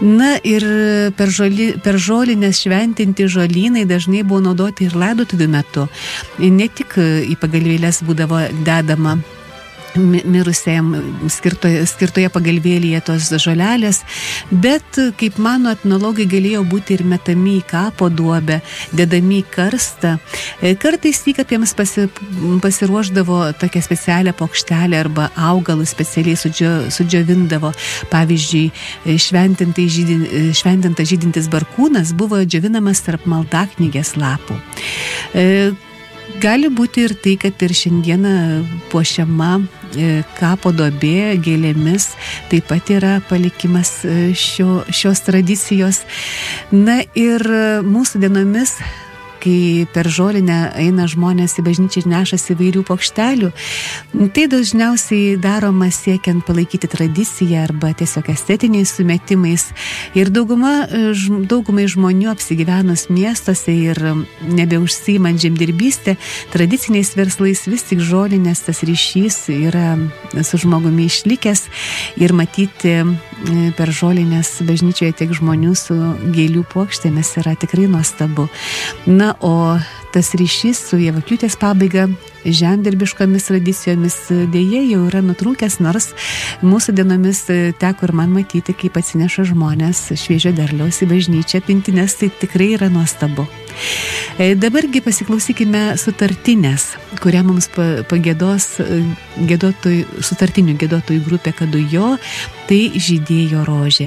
Na ir per žolinės šventinti žolynai dažnai buvo naudoti ir laidotuvių metu. Ne tik į pagalvėlės būdavo dedama mirusiam skirtoje pagalvėlyje tos žolelės, bet, kaip mano etnologai, galėjo būti ir metami į kapo duobę, dedami į karstą. Kartais įkapėms pasiruošdavo tokią specialią plokštelę arba augalus specialiai sudžiovindavo. Pavyzdžiui, šventintas žydintis barkūnas buvo džiovinamas tarp maldaknygės lapų. Gali būti ir tai, kad ir šiandieną puošiama kapo duobė gėlėmis taip pat yra palikimas šios tradicijos. Na ir mūsų dienomis, kai per žolinę eina žmonės į bažnyčią ir nešasi įvairių plokštelių, tai dažniausiai daroma siekiant palaikyti tradiciją arba tiesiog estetiniais sumetimais. Ir daugumai žmonių apsigyvenus miestuose ir nebeužsiimant žemdirbystę, tradiciniais verslais vis tik žolinės tas ryšys yra su žmogumi išlikęs ir matyti per žolinės bažnyčioje tiek žmonių su gėlių puokštėmis yra tikrai nuostabu. Na, o tas ryšys su Javapjūtės pabaiga žemdirbiškomis tradicijomis dėja jau yra nutrūkęs, nors mūsų dienomis teko ir man matyti, kaip atsineša žmonės šviežio derliaus į bažnyčią pintines, tai tikrai yra nuostabu. Dabargi pasiklausykime sutartinės, kurią mums pagiedos sutartinių giedotojų grupė Kadujo, tai Žydėjo rožė.